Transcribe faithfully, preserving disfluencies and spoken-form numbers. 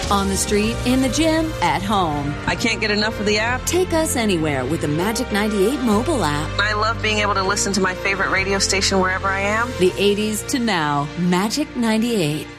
On the street, in the gym, at home. I can't get enough of the app. Take us anywhere with the Magic ninety-eight mobile app. I love being able to listen to my favorite radio station wherever I am. The eighties to now, Magic ninety-eight.